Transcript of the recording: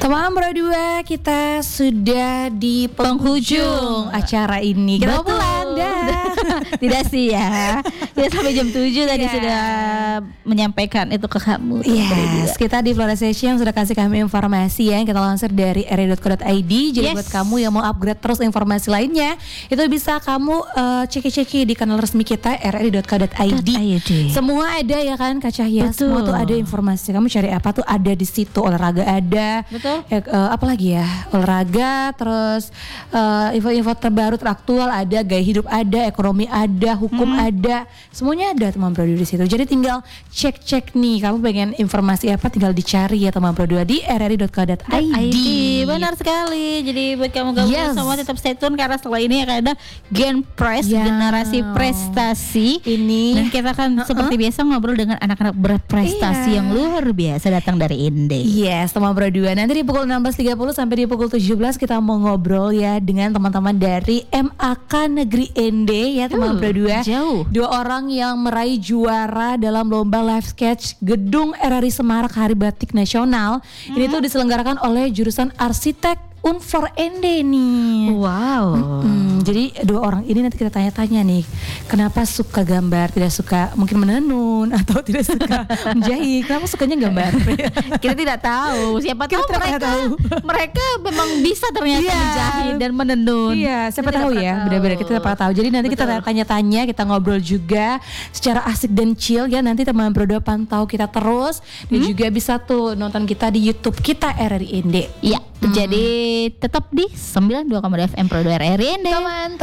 Teman berdua, kita sudah di penghujung acara ini. Kita mau pulang dah. Tidak sih ya. Kita sampai jam 7 tadi sudah menyampaikan itu ke kamu. Yes, kita di Flora Session sudah kasih kami informasi yang kita lansir dari ri.co.id. Jadi buat kamu yang mau upgrade terus informasi lainnya, itu bisa kamu ceki-ceki di kanal resmi kita ri.co.id. Semua ada ya kan Kak Cahya. Semua tuh ada informasi. Kamu cari apa tuh ada di situ. Olahraga ada. Betul. Apalagi ya, olahraga, terus info-info terbaru teraktual ada, gaya hidup ada, ekonomi ada, hukum ada, semuanya ada teman berdua di situ. Jadi tinggal cek nih, kamu pengen informasi apa tinggal dicari ya teman berdua di rri.co.id. Benar sekali. Jadi buat kamu semua tetap stay tune karena setelah ini akan ada Gen Press, generasi prestasi ini. Dan kita akan seperti biasa ngobrol dengan anak-anak berprestasi yang luar biasa datang dari Inde. Yes, teman berdua. Nanti di pukul 16.30 sampai di pukul 17 kita mau ngobrol ya dengan teman-teman dari MAK Negeri Ende ya teman berdua. Jauh. 2 orang yang meraih juara dalam lomba live sketch Gedung RRI Semarak Hari Batik Nasional. Ini tuh diselenggarakan oleh jurusan Arsitek Unfor Ende nih. Wow. Jadi 2 orang ini nanti kita tanya-tanya nih, kenapa suka gambar, tidak suka mungkin menenun atau tidak suka menjahit, kenapa sukanya gambar? Kita tidak tahu. Siapa tahu mereka memang bisa ternyata menjahit dan menenun. Iya, siapa tahu ya. Benar-benar kita pernah tahu. Jadi nanti kita tanya-tanya, kita ngobrol juga secara asik dan chill ya. Nanti teman berdua pantau kita terus dan juga bisa tuh nonton kita di YouTube kita RRI Ende. Iya. Jadi tetap di 92,2 FM Pro 2 RRI Ende. Teman